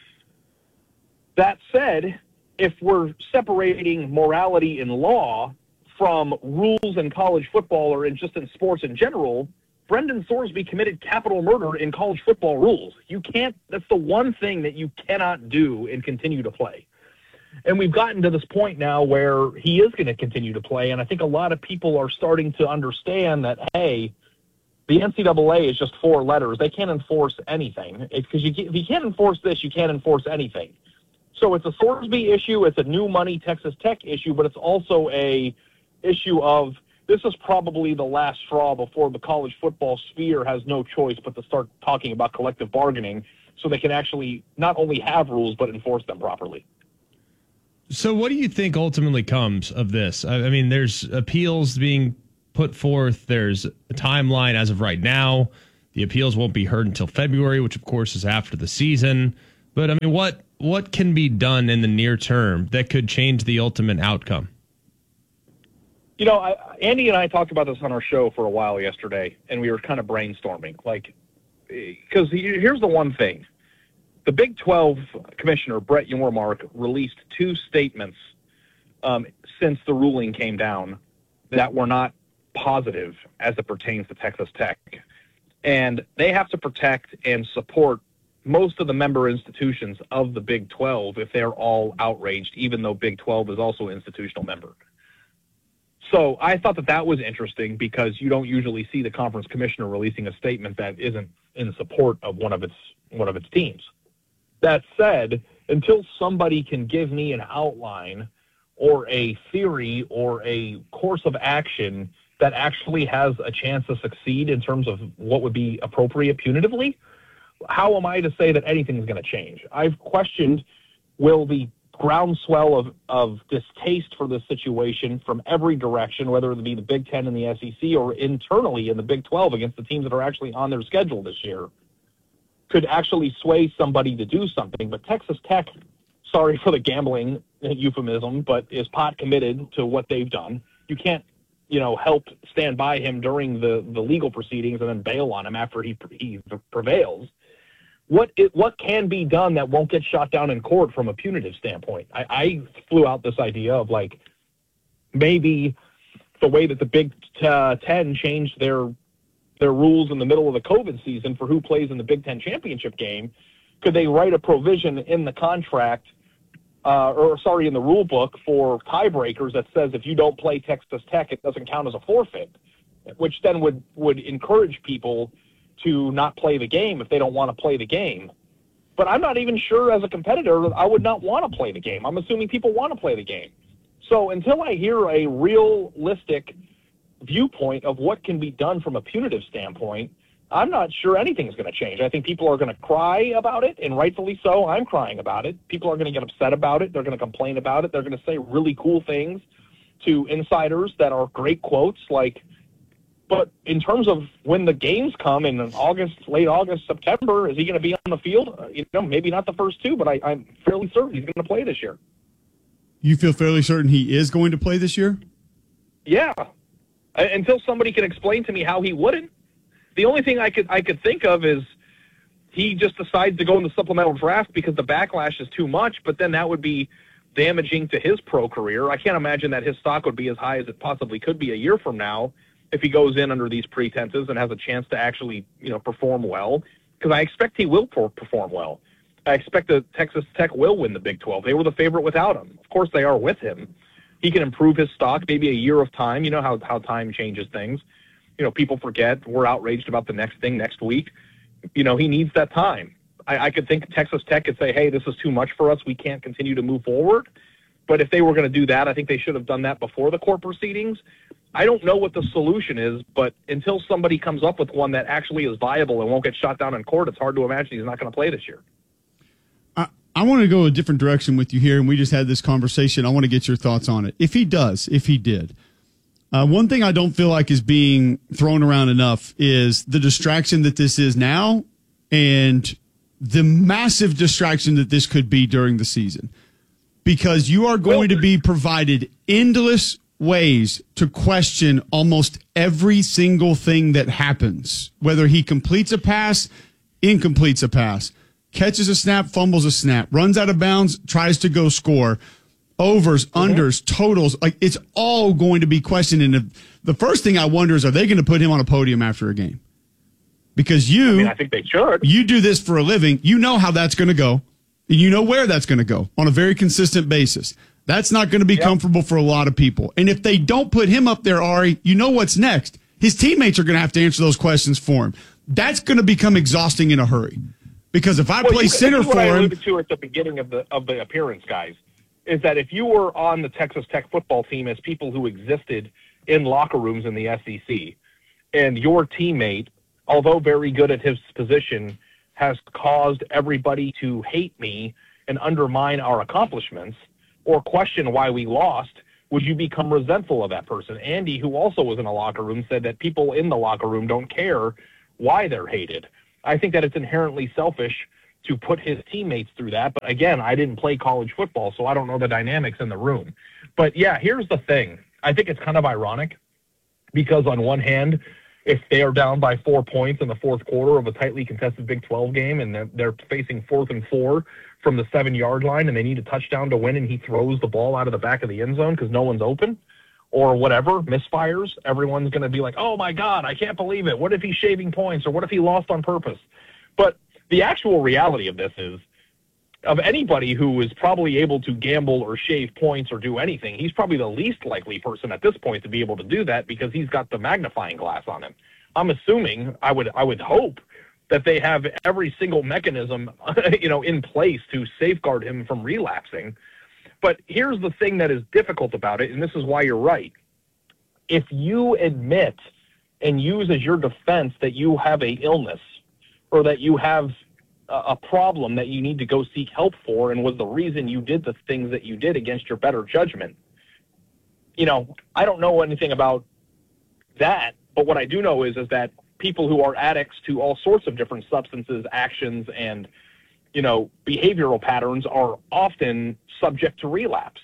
That said, if we're separating morality in law from rules in college football or in just in sports in general, Brendan Sorsby committed capital murder in college football rules. You can't, that's the one thing that you cannot do and continue to play. And we've gotten to this point now where he is going to continue to play, and I think a lot of people are starting to understand that, hey, the N C double A is just four letters. They can't enforce anything. Because you, if you can't enforce this, you can't enforce anything. So it's a Sorsby issue, it's a new money Texas Tech issue, but it's also a issue of this is probably the last straw before the college football sphere has no choice but to start talking about collective bargaining so they can actually not only have rules but enforce them properly. So what do you think ultimately comes of this? I I mean, there's appeals being put forth. There's a timeline as of right now. The appeals won't be heard until February, which, of course, is after the season. But, I mean, what what can be done in the near term that could change the ultimate outcome? You know, I, Andy and I talked about this on our show for a while yesterday, and we were kind of brainstorming. Like, because here's the one thing. The Big twelve commissioner, Brett Yormark, released two statements um, since the ruling came down that were not positive as it pertains to Texas Tech. And they have to protect and support most of the member institutions of the Big twelve if they're all outraged, even though Big twelve is also an institutional member. So I thought that that was interesting because you don't usually see the conference commissioner releasing a statement that isn't in support of one of its one of its teams. That said, until somebody can give me an outline or a theory or a course of action that actually has a chance to succeed in terms of what would be appropriate punitively, how am I to say that anything is going to change? I've questioned, will the groundswell of, of distaste for this situation from every direction, whether it be the Big Ten and the S E C or internally in the Big twelve against the teams that are actually on their schedule this year, could actually sway somebody to do something. But Texas Tech, sorry for the gambling euphemism, but is pot committed to what they've done. You can't, you know, help stand by him during the, the legal proceedings and then bail on him after he, he prevails. What it, what can be done that won't get shot down in court from a punitive standpoint? I, I flew out this idea of, like, maybe the way that the Big uh, Ten changed their their rules in the middle of the COVID season for who plays in the Big Ten championship game, could they write a provision in the contract, uh, or sorry, in the rule book for tiebreakers that says if you don't play Texas Tech, it doesn't count as a forfeit, which then would, would encourage people to not play the game if they don't want to play the game. But I'm not even sure as a competitor I would not want to play the game. I'm assuming people want to play the game. So until I hear a realistic viewpoint of what can be done from a punitive standpoint, I'm not sure anything's going to change. I think people are going to cry about it, and rightfully so. I'm crying about it. People are going to get upset about it. They're going to complain about it. They're going to say really cool things to insiders that are great quotes, like, but in terms of when the games come in August, late August, September, is he going to be on the field? Uh, you know, maybe not the first two, but I, I'm fairly certain he's going to play this year. You feel fairly certain he is going to play this year? Yeah. Until somebody can explain to me how he wouldn't. The only thing I could I could think of is he just decides to go in the supplemental draft because the backlash is too much, but then that would be damaging to his pro career. I can't imagine that his stock would be as high as it possibly could be a year from now if he goes in under these pretenses and has a chance to actually, you know, perform well, because I expect he will perform well. I expect that Texas Tech will win the Big twelve. They were the favorite without him. Of course they are with him. He can improve his stock, maybe a year of time. You know how, how time changes things. You know, people forget. We're outraged about the next thing next week. You know, he needs that time. I, I could think Texas Tech could say, hey, this is too much for us. We can't continue to move forward. But if they were going to do that, I think they should have done that before the court proceedings. I don't know what the solution is, but until somebody comes up with one that actually is viable and won't get shot down in court, it's hard to imagine he's not going to play this year. I want to go a different direction with you here, and we just had this conversation. I want to get your thoughts on it. If he does, if he did, uh, one thing I don't feel like is being thrown around enough is the distraction that this is now and the massive distraction that this could be during the season, because you are going to be provided endless ways to question almost every single thing that happens, whether he completes a pass, incompletes a pass, catches a snap, fumbles a snap, runs out of bounds, tries to go score, overs, mm-hmm. unders, totals. Like, it's all going to be questioned. And the first thing I wonder is, are they going to put him on a podium after a game? Because you, I mean, I think they should. You do this for a living. You know how that's going to go. And you know where that's going to go on a very consistent basis. That's not going to be yep. comfortable for a lot of people. And if they don't put him up there, Ari, you know what's next. His teammates are going to have to answer those questions for him. That's going to become exhausting in a hurry. Because if I well, play you, center for what him, I alluded to at the beginning of the of the appearance, guys, is that if you were on the Texas Tech football team as people who existed in locker rooms in the S E C, and your teammate, although very good at his position, has caused everybody to hate me and undermine our accomplishments or question why we lost, would you become resentful of that person? Andy, who also was in a locker room, said that people in the locker room don't care why they're hated. I think that it's inherently selfish to put his teammates through that. But again, I didn't play college football, so I don't know the dynamics in the room. But yeah, here's the thing. I think it's kind of ironic because on one hand, if they are down by four points in the fourth quarter of a tightly contested Big twelve game and they're, they're facing fourth and four from the seven-yard line and they need a touchdown to win and he throws the ball out of the back of the end zone because no one's open or whatever, misfires, everyone's going to be like, oh, my God, I can't believe it. What if he's shaving points or what if he lost on purpose? But the actual reality of this is, of anybody who is probably able to gamble or shave points or do anything, he's probably the least likely person at this point to be able to do that because he's got the magnifying glass on him. I'm assuming, I would I would hope, that they have every single mechanism, you know, in place to safeguard him from relapsing. But here's the thing that is difficult about it, and this is why you're right. If you admit and use as your defense that you have a illness or that you have a problem that you need to go seek help for and was the reason you did the things that you did against your better judgment. You know, I don't know anything about that, but what I do know is, is that people who are addicts to all sorts of different substances, actions, and, you know, behavioral patterns are often subject to relapse.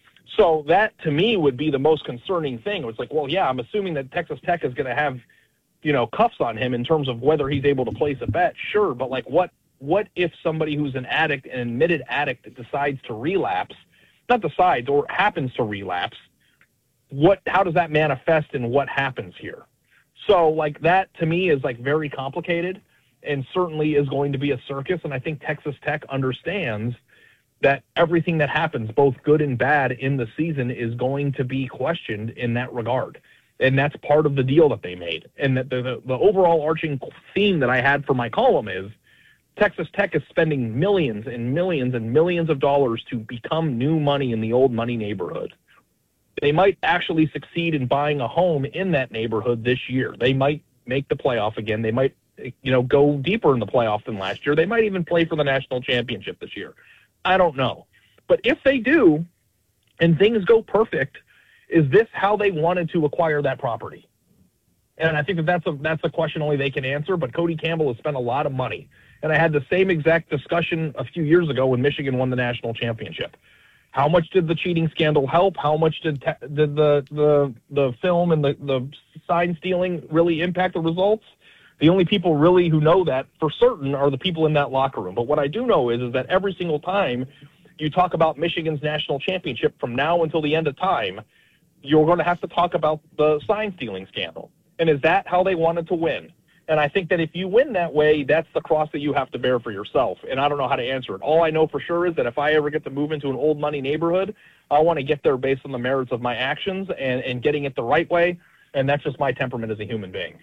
So that, to me, would be the most concerning thing. It's like, well, yeah, I'm assuming that Texas Tech is going to have, you know, cuffs on him in terms of whether he's able to place a bet. Sure, but, like, what What if somebody who's an addict, an admitted addict, that decides to relapse, not decides, or happens to relapse, what, how does that manifest and what happens here? So, like, that to me is, like, very complicated and certainly is going to be a circus. And I think Texas Tech understands that everything that happens, both good and bad in the season, is going to be questioned in that regard. And that's part of the deal that they made. And that the, the, the overall arching theme that I had for my column is, Texas Tech is spending millions and millions and millions of dollars to become new money in the old money neighborhood. They might actually succeed in buying a home in that neighborhood this year. They might make the playoff again. They might, you know, go deeper in the playoff than last year. They might even play for the national championship this year. I don't know. But if they do, and things go perfect, is this how they wanted to acquire that property? And I think that that's a, that's a question only they can answer, but Cody Campbell has spent a lot of money. And I had the same exact discussion a few years ago when Michigan won the national championship. How much did the cheating scandal help? How much did, te- did the, the the film and the, the sign stealing really impact the results? The only people really who know that for certain are the people in that locker room. But what I do know is, is that every single time you talk about Michigan's national championship from now until the end of time, you're going to have to talk about the sign stealing scandal. And is that how they wanted to win? And I think that if you win that way, that's the cross that you have to bear for yourself. And I don't know how to answer it. All I know for sure is that if I ever get to move into an old money neighborhood, I want to get there based on the merits of my actions and, and getting it the right way. And that's just my temperament as a human being.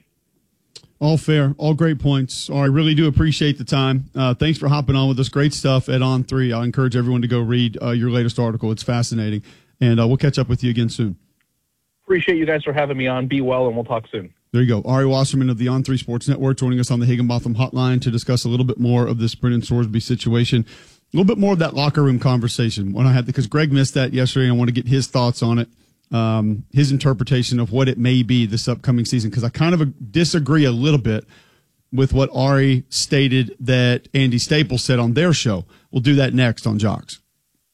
All fair. All great points. Oh, I really do appreciate the time. Uh, thanks for hopping on with us. Great stuff at On three. I encourage everyone to go read uh, your latest article. It's fascinating. And uh, we'll catch up with you again soon. Appreciate you guys for having me on. Be well, and we'll talk soon. There you go. Ari Wasserman of the On three Sports Network joining us on the Higginbotham Hotline to discuss a little bit more of this Brennan Sorsby situation, a little bit more of that locker room conversation. When I had because Greg missed that yesterday, and I want to get his thoughts on it, um, his interpretation of what it may be this upcoming season, because I kind of disagree a little bit with what Ari stated that Andy Staples said on their show. We'll do that next on Jocks.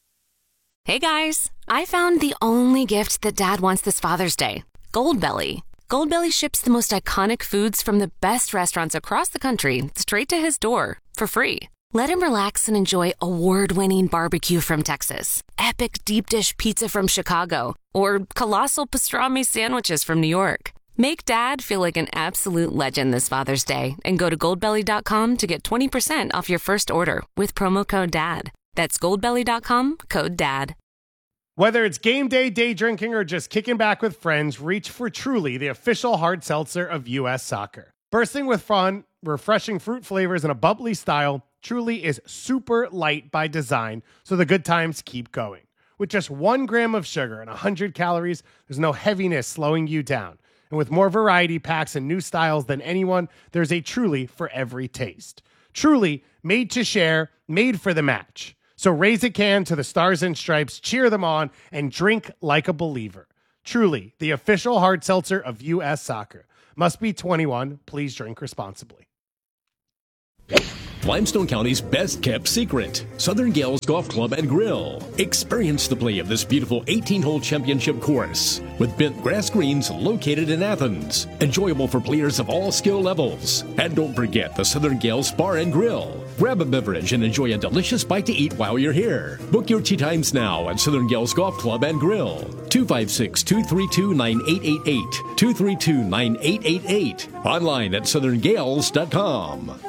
Hey guys, I found the only gift that Dad wants this Father's Day, Goldbelly. Goldbelly ships the most iconic foods from the best restaurants across the country straight to his door for free. Let him relax and enjoy award-winning barbecue from Texas, epic deep dish pizza from Chicago, or colossal pastrami sandwiches from New York. Make Dad feel like an absolute legend this Father's Day and go to goldbelly dot com to get twenty percent off your first order with promo code DAD. That's goldbelly dot com, code DAD. Whether it's game day, day drinking, or just kicking back with friends, reach for Truly, the official hard seltzer of U S Soccer. Bursting with fun, refreshing fruit flavors, and a bubbly style, Truly is super light by design, so the good times keep going. With just one gram of sugar and one hundred calories, there's no heaviness slowing you down. And with more variety packs and new styles than anyone, there's a Truly for every taste. Truly, made to share, made for the match. So raise a can to the Stars and Stripes, cheer them on, and drink like a believer. Truly, the official hard seltzer of U S Soccer. Must be twenty-one. Please drink responsibly. Limestone County's best kept secret, Southern Gales Golf Club and Grill. Experience the play of this beautiful eighteen-hole championship course with bent grass greens located in Athens. Enjoyable for players of all skill levels. And don't forget the Southern Gales Bar and Grill. Grab a beverage and enjoy a delicious bite to eat while you're here. Book your tee times now at Southern Gales Golf Club and Grill. two five six, two three two, nine eight eight eight. two three two, nine eight eight eight. Online at southern gales dot com.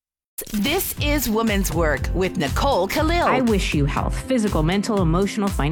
This is Women's Work with Nicole Khalil. I wish you health, physical, mental, emotional, financial.